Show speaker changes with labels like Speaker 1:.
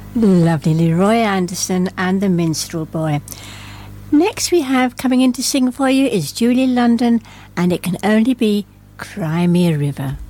Speaker 1: Lovely Leroy Anderson and the Minstrel Boy. Next we have coming in to sing for you is Julie London, and It Can Only Be Cry Me a River.